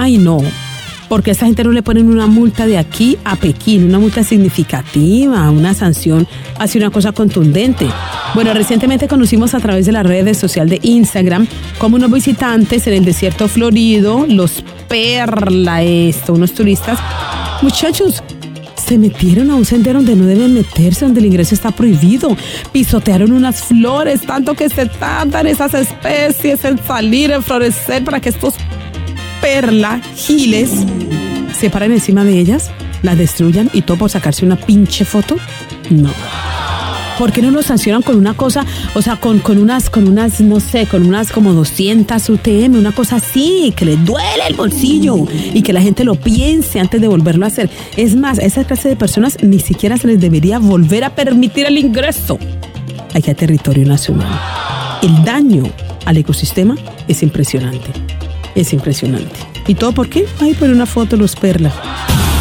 Ay, no. Porque a esa gente no le ponen una multa de aquí a Pekín, una multa significativa, una sanción hacia una cosa contundente. Bueno, recientemente conocimos a través de las redes sociales de Instagram cómo unos visitantes en el desierto florido, los Perla, unos turistas, muchachos, se metieron a un sendero donde no deben meterse, donde el ingreso está prohibido. Pisotearon unas flores, tanto que se tardan esas especies en salir, en florecer, para que estos Perla, giles, se paren encima de ellas, las destruyan y todo por sacarse una pinche foto. No. ¿Por qué no lo sancionan con una cosa, o sea, con unas, no sé, con unas como 200 UTM, una cosa así, que le duele el bolsillo y que la gente lo piense antes de volverlo a hacer? Es más, a esa clase de personas ni siquiera se les debería volver a permitir el ingreso aquí a territorio nacional. El daño al ecosistema es impresionante. Es impresionante. ¿Y todo por qué? Ay, por una foto, los Perla.